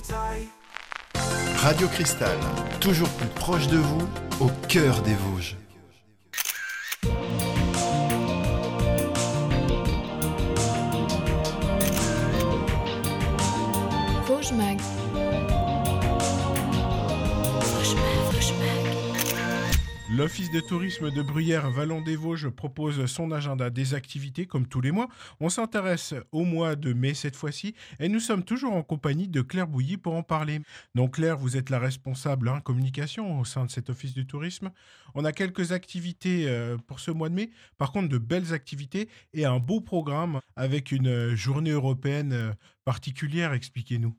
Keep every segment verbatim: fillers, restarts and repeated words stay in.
Radio Cristal, toujours plus proche de vous, au cœur des Vosges. Vosges Mag. Vosges Mag, Vosges Mag. L'Office de tourisme de Bruyères-Vallon-des-Vosges propose son agenda des activités comme tous les mois. On s'intéresse au mois de mai cette fois-ci et nous sommes toujours en compagnie de Claire Bouilly pour en parler. Donc Claire, vous êtes la responsable hein, communication au sein de cet Office du tourisme. On a quelques activités euh, pour ce mois de mai, par contre de belles activités et un beau programme avec une euh, journée européenne euh, particulière. Expliquez-nous.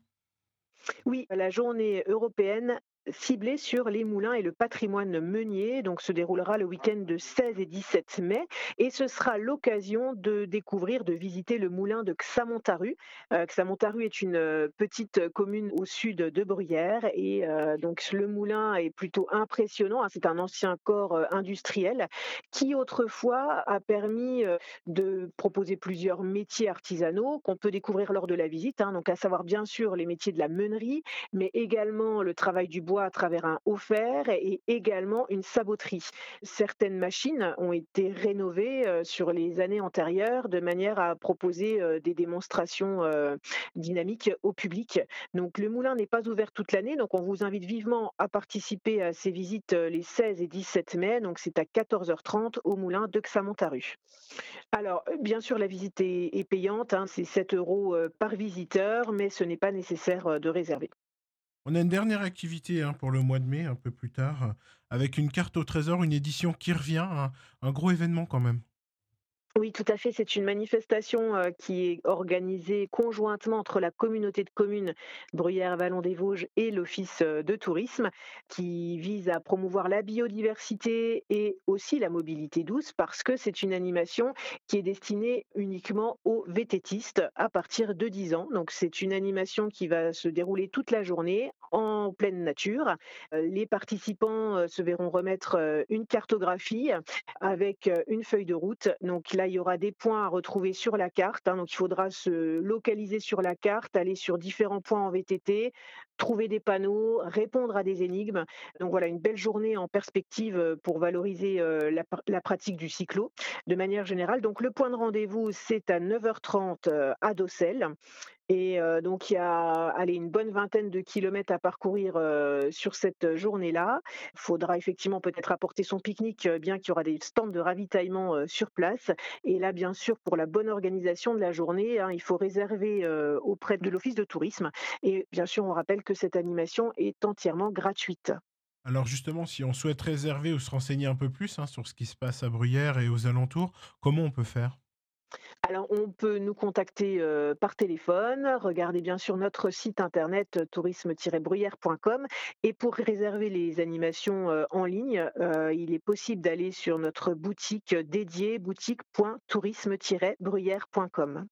Oui, la journée européenne ciblée sur les moulins et le patrimoine meunier, donc se déroulera le week-end de seize et dix-sept mai, et ce sera l'occasion de découvrir, de visiter le moulin de Xamontaru. Euh, Xamontaru est une euh, petite commune au sud de Bruyères, et euh, donc le moulin est plutôt impressionnant, hein. C'est un ancien corps euh, industriel qui autrefois a permis euh, de proposer plusieurs métiers artisanaux qu'on peut découvrir lors de la visite, hein, donc à savoir bien sûr les métiers de la meunerie, mais également le travail du bois à travers un haut fer et également une saboterie. Certaines machines ont été rénovées euh, sur les années antérieures de manière à proposer euh, des démonstrations euh, dynamiques au public. Donc le moulin n'est pas ouvert toute l'année, donc on vous invite vivement à participer à ces visites euh, les seize et dix-sept mai, donc c'est à quatorze heures trente au moulin de Xamontaru. Alors, bien sûr, la visite est, est payante, hein, c'est sept euros euh, par visiteur, mais ce n'est pas nécessaire euh, de réserver. On a une dernière activité hein, pour le mois de mai, un peu plus tard, euh, avec une carte au trésor, une édition qui revient, un, un gros événement quand même. Oui, tout à fait. C'est une manifestation euh, qui est organisée conjointement entre la communauté de communes Bruyères-Vallon-des-Vosges et l'Office euh, de tourisme, qui vise à promouvoir la biodiversité et aussi la mobilité douce, parce que c'est une animation qui est destinée uniquement aux vététistes à partir de dix ans. Donc c'est une animation qui va se dérouler toute la journée en pleine nature. Euh, Les participants euh, se verront remettre euh, une cartographie avec euh, une feuille de route. Donc là, il y aura des points à retrouver sur la carte, hein. Donc il faudra se localiser sur la carte, aller sur différents points en V T T, trouver des panneaux, répondre à des énigmes. Donc voilà, une belle journée en perspective euh, pour valoriser euh, la, par- la pratique du cyclo de manière générale. Donc le point de rendez-vous, c'est à neuf heures trente euh, à Docelles. Et euh, donc, il y a allez, une bonne vingtaine de kilomètres à parcourir euh, sur cette journée-là. Il faudra effectivement peut-être apporter son pique-nique, euh, bien qu'il y aura des stands de ravitaillement euh, sur place. Et là, bien sûr, pour la bonne organisation de la journée, hein, il faut réserver euh, auprès de l'Office de tourisme. Et bien sûr, on rappelle que cette animation est entièrement gratuite. Alors justement, si on souhaite réserver ou se renseigner un peu plus hein, sur ce qui se passe à Bruyères et aux alentours, comment on peut faire? Alors, on peut nous contacter euh, par téléphone, regardez bien sûr notre site internet euh, tourisme-bruyère point com, et pour réserver les animations euh, en ligne, euh, il est possible d'aller sur notre boutique dédiée boutique point tourisme-bruyère point com.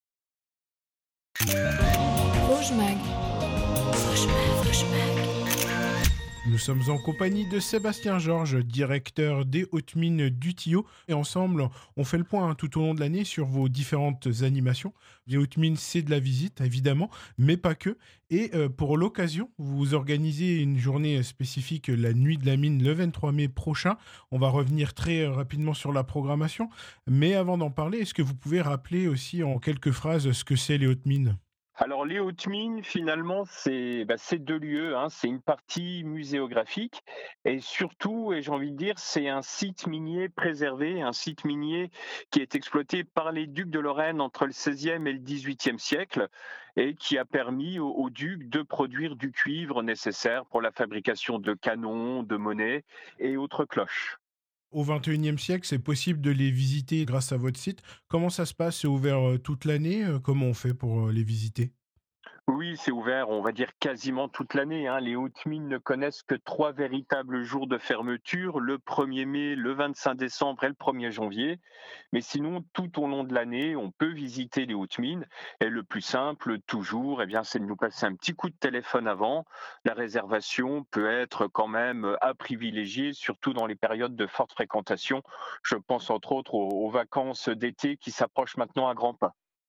Vosges Mag. Vosges Mag, Vosges Mag. Nous sommes en compagnie de Sébastien Georges, directeur des Hautes Mines du Tillot. Et ensemble, on fait le point hein, tout au long de l'année sur vos différentes animations. Les Hautes Mines, c'est de la visite, évidemment, mais pas que. Et euh, pour l'occasion, vous organisez une journée spécifique, la Nuit de la Mine, le vingt-trois mai prochain. On va revenir très euh, rapidement sur la programmation. Mais avant d'en parler, est-ce que vous pouvez rappeler aussi en quelques phrases ce que c'est les Hautes Mines ? Alors les hautes mines, finalement, c'est bah, c'est deux lieux, hein. C'est une partie muséographique et surtout, et j'ai envie de dire, c'est un site minier préservé, un site minier qui est exploité par les ducs de Lorraine entre le seizième et le dix-huitième siècle et qui a permis aux, aux ducs de produire du cuivre nécessaire pour la fabrication de canons, de monnaies et autres cloches. Au vingt et unième siècle, c'est possible de les visiter grâce à votre site. Comment ça se passe? C'est ouvert euh, toute l'année? Euh, Comment on fait pour euh, les visiter? Oui, c'est ouvert, on va dire quasiment toute l'année, hein. Les hautes mines ne connaissent que trois véritables jours de fermeture, le premier mai, le vingt-cinq décembre et le premier janvier. Mais sinon, tout au long de l'année, on peut visiter les hautes mines. Et le plus simple, toujours, eh bien, c'est de nous passer un petit coup de téléphone avant. La réservation peut être quand même à privilégier, surtout dans les périodes de forte fréquentation. Je pense entre autres aux, aux vacances d'été qui s'approchent maintenant à grands pas.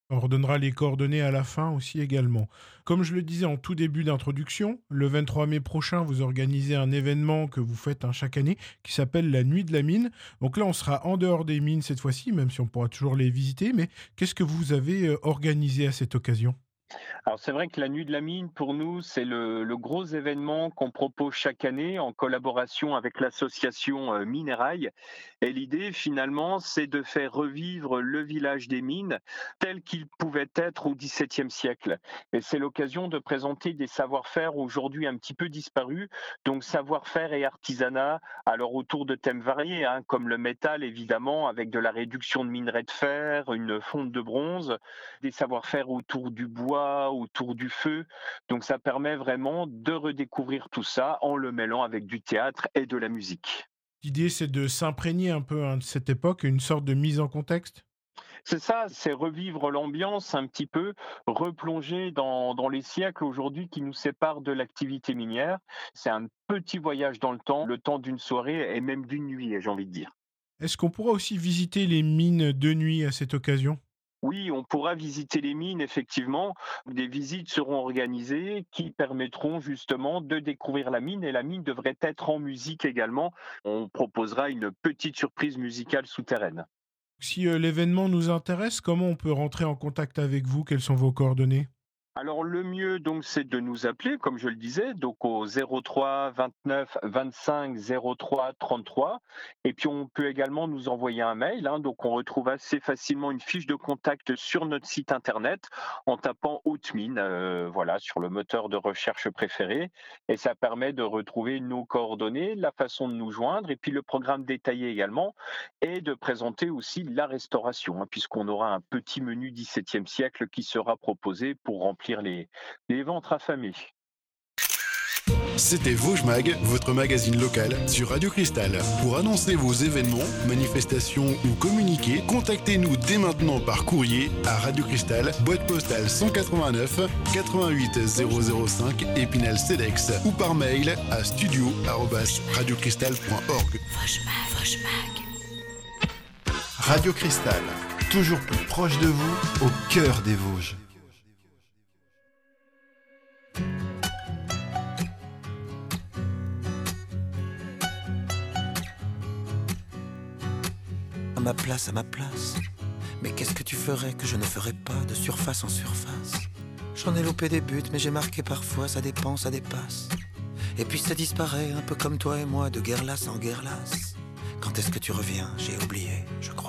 On redonnera les coordonnées à la fin aussi également. Comme je le disais en tout début d'introduction, le vingt-trois mai prochain, vous organisez un événement que vous faites hein, chaque année qui s'appelle la Nuit de la Mine. Donc là, on sera en dehors des mines cette fois-ci, même si on pourra toujours les visiter. Mais qu'est-ce que vous avez euh, organisé à cette occasion? Alors c'est vrai que la Nuit de la Mine, pour nous, c'est le, le gros événement qu'on propose chaque année en collaboration avec l'association euh, Minérail. Et l'idée, finalement, c'est de faire revivre le village des mines tel qu'il pouvait être au dix-septième siècle. Et c'est l'occasion de présenter des savoir-faire aujourd'hui un petit peu disparus, donc savoir-faire et artisanat, alors autour de thèmes variés, hein, comme le métal, évidemment, avec de la réduction de minerais de fer, une fonte de bronze, des savoir-faire autour du bois, autour du feu. Donc ça permet vraiment de redécouvrir tout ça en le mêlant avec du théâtre et de la musique. L'idée, c'est de s'imprégner un peu hein, de cette époque, une sorte de mise en contexte. C'est ça, c'est revivre l'ambiance un petit peu, replonger dans, dans les siècles aujourd'hui qui nous séparent de l'activité minière. C'est un petit voyage dans le temps, le temps d'une soirée et même d'une nuit, j'ai envie de dire. Est-ce qu'on pourra aussi visiter les mines de nuit à cette occasion? Oui, on pourra visiter les mines, effectivement. Des visites seront organisées qui permettront justement de découvrir la mine et la mine devrait être en musique également. On proposera une petite surprise musicale souterraine. Si euh, l'événement nous intéresse, comment on peut rentrer en contact avec vous? Quelles sont vos coordonnées? Alors le mieux donc c'est de nous appeler comme je le disais donc au zéro trois vingt-neuf vingt-cinq zéro trois trente-trois et puis on peut également nous envoyer un mail hein, donc on retrouve assez facilement une fiche de contact sur notre site internet en tapant haute mine euh, voilà sur le moteur de recherche préféré et ça permet de retrouver nos coordonnées, la façon de nous joindre et puis le programme détaillé également et de présenter aussi la restauration hein, puisqu'on aura un petit menu dix-septième siècle qui sera proposé pour remplir les, les ventres affamés. C'était Vosges Mag, votre magazine local sur Radio Cristal. Pour annoncer vos événements, manifestations ou communiquer, contactez-nous dès maintenant par courrier à Radio Cristal, boîte postale cent quatre-vingt-neuf quatre-vingt-huit zéro zéro cinq Épinal Cedex ou par mail à studio arobase radiocristal point org. Vosges Mag, Vosges Mag. Radio Cristal, toujours plus proche de vous, au cœur des Vosges. À ma place, à ma place. Mais qu'est-ce que tu ferais que je ne ferais pas de surface en surface? J'en ai loupé des buts, mais j'ai marqué parfois, ça dépend, ça dépasse. Et puis ça disparaît, un peu comme toi et moi, de guerre lasse en guerre lasse. Quand est-ce que tu reviens? J'ai oublié, je crois.